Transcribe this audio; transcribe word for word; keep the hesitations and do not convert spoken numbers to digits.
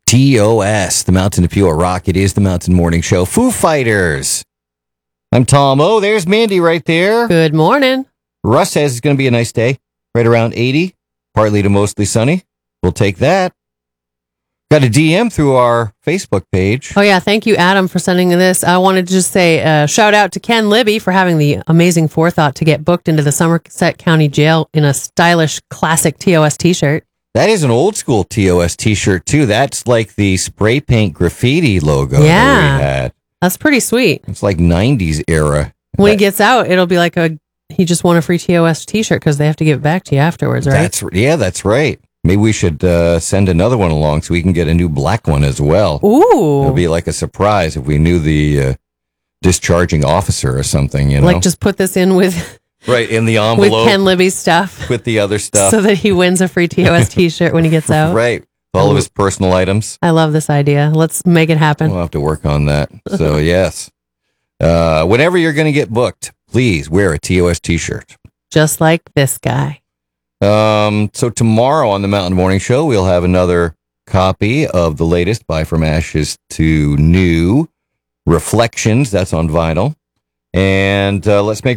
T O S, the Mountain of Pure Rock. It is the Mountain Morning Show. Foo Fighters. I'm Tom. Oh, there's Mandy right there. Good morning. Russ says it's going to be a nice day. Right around eighty, partly to mostly sunny. We'll take that. Got a D M through our Facebook page. Oh, yeah. Thank you, Adam, for sending this. I wanted to just say uh, shout out to Ken Libby for having the amazing forethought to get booked into the Somerset County Jail in a stylish classic T O S t-shirt. That is an old school T O S t-shirt, too. That's like the spray paint graffiti logo Yeah. that we had. That's pretty sweet. It's like nineties era. When that, he gets out, it'll be like a he just won a free T O S t-shirt because they have to give it back to you afterwards, right? That's Yeah, that's right. Maybe we should uh, send another one along so we can get a new black one as well. Ooh. It'll be like a surprise if we knew the uh, discharging officer or something, you know? Like just put this in with, right, in the with envelope. Ken Libby's stuff with the other stuff. so that he wins a free T O S t-shirt when he gets out. Right. All of his personal items. I love this idea. Let's make it happen. We'll have to work on that. So, yes. Uh, whenever you're going to get booked, please wear a T O S t-shirt. Just like this guy. Um, so tomorrow on the Mountain Morning Show, we'll have another copy of the latest Buy From Ashes to New Reflections. That's on vinyl. And uh, let's make